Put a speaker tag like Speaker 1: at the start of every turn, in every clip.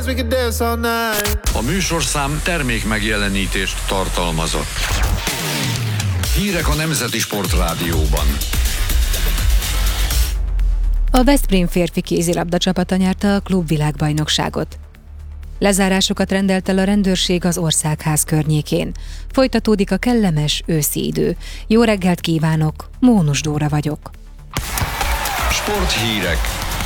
Speaker 1: dance, we can dance all night.
Speaker 2: A műsorszám termék megjelenítést tartalmazott. Hírek a Nemzeti Sportrádióban.
Speaker 3: A Veszprém férfi kézilabda csapata nyerte a klubvilágbajnokságot. Lezárásokat rendelt el a rendőrség az Országház környékén. Folytatódik a kellemes őszi idő. Jó reggelt kívánok, Mónus Dóra vagyok.
Speaker 2: Sporthírek.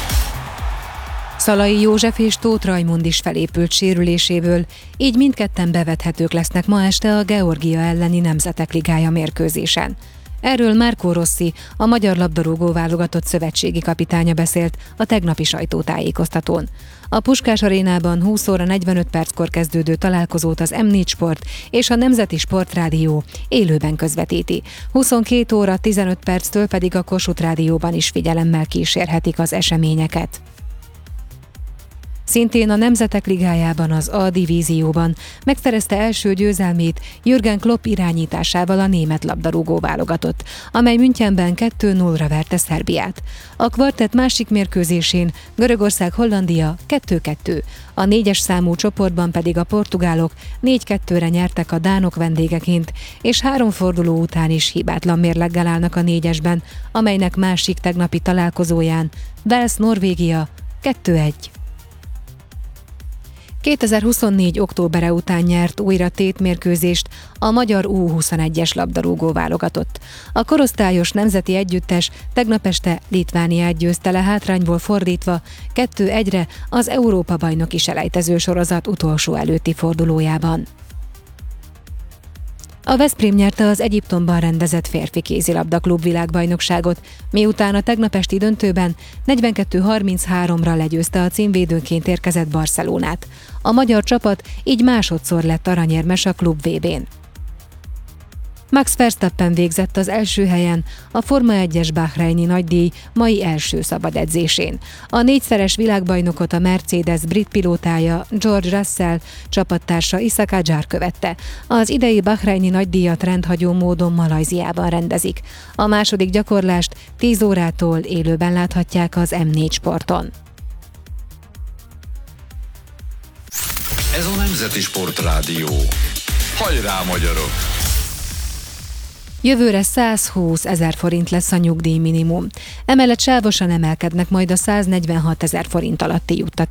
Speaker 3: Szalai József és Tóth Rajmund is felépült sérüléséből, így mindketten bevethetők lesznek ma este a Georgia elleni Nemzetek Ligája mérkőzésen. Erről Márkó Rossi, a magyar labdarúgó válogatott szövetségi kapitánya beszélt a tegnapi sajtótájékoztatón. A Puskás Arénában 20 óra 45 perckor kezdődő találkozót az M4 Sport és a Nemzeti Sportrádió élőben közvetíti. 22 óra 15 perctől pedig a Kossuth Rádióban is figyelemmel kísérhetik az eseményeket. Szintén a Nemzetek Ligájában, az A divízióban megszerezte első győzelmét Jürgen Klopp irányításával a német labdarúgó válogatott, amely Münchenben 2-0-ra verte Szerbiát. A kvartett másik mérkőzésén Görögország-Hollandia 2-2, a 4-es számú csoportban pedig a portugálok 4-2-re nyertek a dánok vendégeként, és 3 forduló után is hibátlan mérleggel állnak a 4-esben, amelynek másik tegnapi találkozóján Wales-Norvégia 2-1. 2024. októbere után nyert újra tétmérkőzést a magyar U21-es labdarúgó válogatott. A korosztályos nemzeti együttes tegnap este Litvániát győzte le hátrányból fordítva 2-1-re az Európa-bajnoki selejtező sorozat utolsó előtti fordulójában. A Veszprém nyerte az Egyiptomban rendezett férfi kézilabda klubvilágbajnokságot, miután a tegnap esti döntőben 42-33-ra legyőzte a címvédőként érkezett Barcelonát. A magyar csapat így másodszor lett aranyérmes a klub VB-n. Max Verstappen végzett az első helyen a Forma 1-es bahreini nagydíj mai első szabad edzésén. A 4-szeres világbajnokot a Mercedes brit pilótája George Russell csapattársa Isa Kadjar követte. Az idei bahreini nagydíjat rendhagyó módon Malajziában rendezik. A második gyakorlást 10 órától élőben láthatják az M4 Sporton.
Speaker 2: Ez a Nemzeti Sportrádió. Hajrá, magyarok!
Speaker 3: Jövőre 120 000 forint lesz a nyugdíj minimum. Emellett sávosan emelkednek majd a 146 000 forint alatti juttatások.